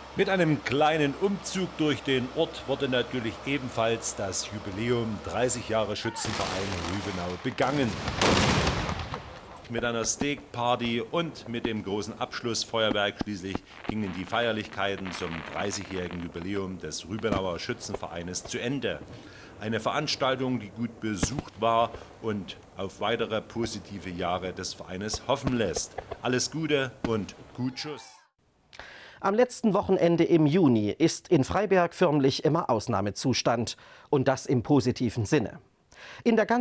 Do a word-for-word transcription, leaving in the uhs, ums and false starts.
Mit einem kleinen Umzug durch den Ort wurde natürlich ebenfalls das Jubiläum dreißig Jahre Schützenverein Rübenau begangen. Mit einer Steakparty und mit dem großen Abschlussfeuerwerk schließlich gingen die Feierlichkeiten zum dreißigjährigen Jubiläum des Rübenauer Schützenvereines zu Ende. Eine Veranstaltung, die gut besucht war und auf weitere positive Jahre des Vereines hoffen lässt. Alles Gute und gut Schuss! Am letzten Wochenende im Juni ist in Freiberg förmlich immer Ausnahmezustand. Und das im positiven Sinne. In der